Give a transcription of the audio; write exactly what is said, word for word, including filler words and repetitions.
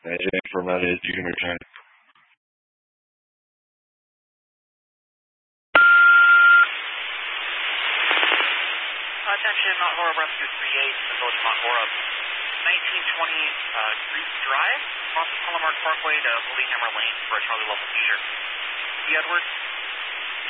Nigeria for Medic, you can return. Attention, Mount Horeb Rescue three eight, the village of Mount Horeb. nineteen twenty uh, Greek Drive, across the Telemark Parkway to Lily Hammer Lane for a Charlie Level seizure. E. Edwards.